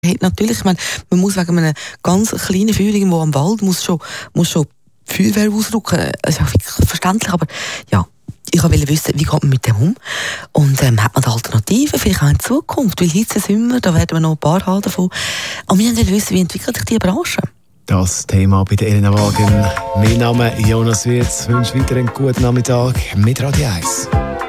Hat natürlich, ich meine, man muss wegen einem ganz kleinen Feuer irgendwo am Wald muss schon Feuerwehr ausrücken. Das ist auch wirklich verständlich, aber ja, ich wollte wissen, wie geht man mit dem um? Und hat man da Alternativen, vielleicht auch in Zukunft? Weil Hitze Sommer, da werden wir noch ein paar haben davon. Und wir wollen wissen, wie entwickelt sich diese Branche? Das Thema bei der Elena Wagen. Mein Name ist Jonas Wirz. Ich wünsche weiter einen guten Nachmittag mit Radio 1.